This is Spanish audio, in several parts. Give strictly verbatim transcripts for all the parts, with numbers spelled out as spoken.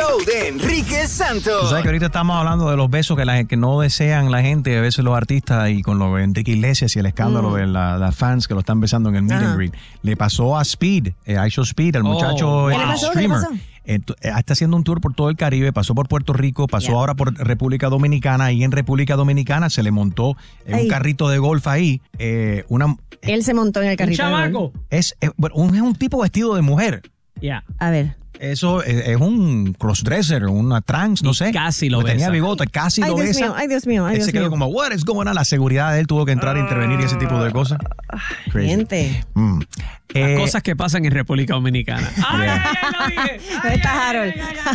show de Enrique Santos. Tú sabes que ahorita estamos hablando de los besos que, la, que no desean la gente, a veces los artistas, y con lo de Enrique Iglesias y el escándalo mm. de las la fans que lo están besando en el meet and greet. Le pasó a Speed, eh, a Isho Speed, el muchacho oh, el wow. streamer. Eh, está haciendo un tour por todo el Caribe, pasó por Puerto Rico, pasó yeah. ahora por República Dominicana, y en República Dominicana se le montó en Ay. un carrito de golf ahí. Eh, una, Él se montó en el carrito. Un chamaco. Es, es, bueno, un, es un tipo vestido de mujer. Ya. Yeah. A ver. Eso es, es un crossdresser, una trans, no y sé. Casi lo besa. Tenía bigote, casi ay, lo Dios besa. Mío, ay, Dios mío, ay, él Dios se quedó mío. como, what is going on? La seguridad de él tuvo que entrar a intervenir y ese tipo de cosas. Crazy. Gente. Mm. Las eh, cosas que pasan en República Dominicana. ¡Ay, yeah. ay, ay, lo dije! ¿Dónde está Harold?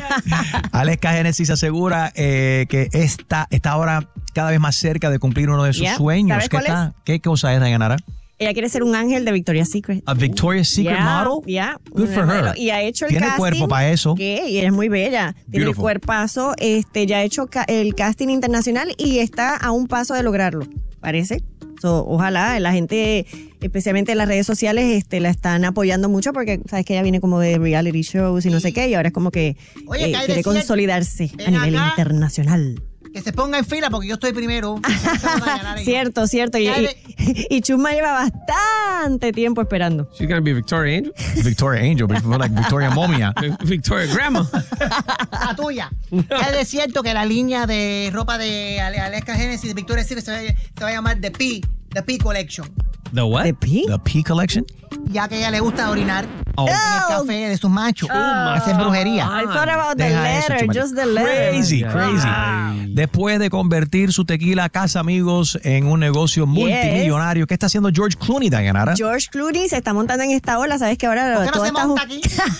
Aleska Genesis asegura eh, que está, está ahora cada vez más cerca de cumplir uno de sus yeah. sueños. ¿Sabes ¿Qué, cuál está, es? ¿Qué cosa es, Dayanara? Ella quiere ser un ángel de Victoria's Secret. A Victoria's Secret yeah, model? Yeah. Good for her. Y ha hecho el Tiene casting. Tiene cuerpo para eso. ¿Qué? Y es muy bella. Tiene el cuerpazo. Este, ya ha hecho ca- el casting internacional y está a un paso de lograrlo, parece. So, ojalá la gente, especialmente en las redes sociales, este, la están apoyando mucho porque sabes que ella viene como de reality shows y no sé qué, y ahora es como que Oye, eh, que quiere consolidarse a nivel acá, internacional. Que se ponga en fila porque yo estoy primero. Cierto, cierto. Y, y, y Chusma lleva bastante tiempo esperando. She's gonna be Victoria Angel. Victoria Angel, like Victoria Momia. Victoria Grandma. La tuya. Ya es cierto que la línea de ropa de Aleska Genesis de Victoria's Secret se va, se va a llamar The P, The P Collection. The what? The P. The P Collection. Ya que a ella le gusta orinar oh. en el café de sus machos. Oh, hacer brujería. I thought about the Deja letter, eso, just the letter. Crazy, Yeah. crazy. Wow. Después de convertir su tequila Casa Amigos en un negocio multimillonario, ¿qué está haciendo George Clooney, Dayanara? George Clooney se está montando en esta ola, ¿sabes que ahora ¿Por qué no todo se está monta ju- aquí?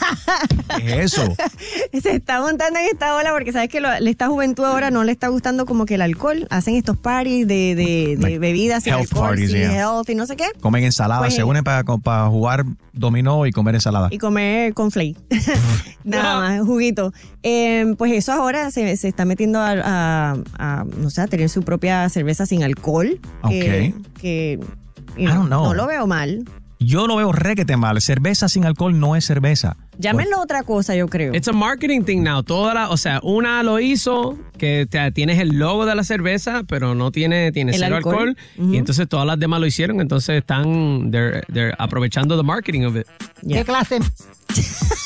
¿Qué es eso? se está montando en esta ola porque sabes que lo, esta juventud ahora no le está gustando como que el alcohol. Hacen estos parties de, de, de Like bebidas sin health alcohol, parties, sí, yeah. health y no sé qué. Comen ensalada, Pues, se unen para, para jugar dominó y comer ensalada. Y comer conflay. Nada más, juguito. Eh, pues eso ahora se, se está metiendo a, a, a, no sé, a tener su propia cerveza sin alcohol. Que, Ok. que you I don't know. no lo veo mal. Yo lo veo requete mal. Cerveza sin alcohol no es cerveza. Llámenlo otra cosa, yo creo. It's a marketing thing now. Toda la, o sea, una lo hizo que te, tienes el logo de la cerveza, pero no tiene, tiene El cero alcohol. alcohol. Uh-huh. Y entonces todas las demás lo hicieron. Entonces están they're, they're aprovechando the marketing of it. Yeah. ¿Qué clase?